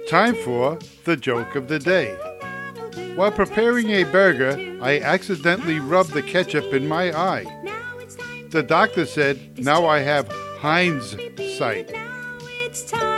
Time for the joke of the day. While preparing a burger, I accidentally rubbed the ketchup in my eye. The doctor said, now I have Hind's sight.